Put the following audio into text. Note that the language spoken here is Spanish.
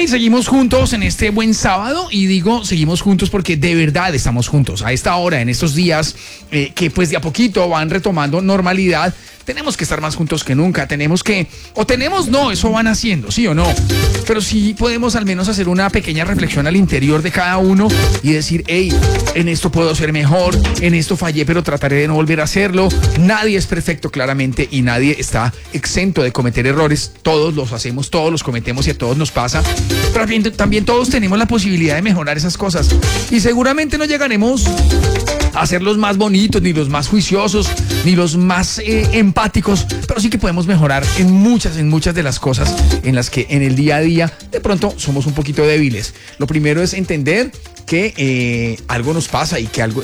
y seguimos juntos en este buen sábado, y digo seguimos juntos porque de verdad estamos juntos a esta hora, en estos días que pues de a poquito van retomando normalidad. Tenemos que estar más juntos que nunca, eso van haciendo, ¿sí o no? Pero sí podemos al menos hacer una pequeña reflexión al interior de cada uno y decir, hey, en esto puedo ser mejor, en esto fallé, pero trataré de no volver a hacerlo. Nadie es perfecto, claramente, y nadie está exento de cometer errores. Todos los hacemos, todos los cometemos y a todos nos pasa. Pero también todos tenemos la posibilidad de mejorar esas cosas. Y seguramente no llegaremos a ser los más bonitos, ni los más juiciosos, ni los más empáticos, pero sí que podemos mejorar en muchas de las cosas en las que en el día a día de pronto somos un poquito débiles. Lo primero es entender que algo nos pasa y que algo